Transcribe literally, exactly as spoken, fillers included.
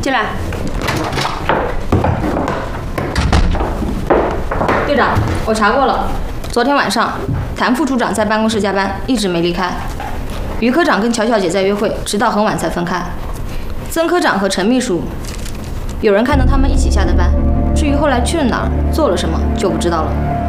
进来。队长，我查过了，昨天晚上谭副处长在办公室加班，一直没离开。于科长跟乔小姐在约会，直到很晚才分开。曾科长和陈秘书，有人看到他们一起下的班，至于后来去了哪儿，做了什么就不知道了。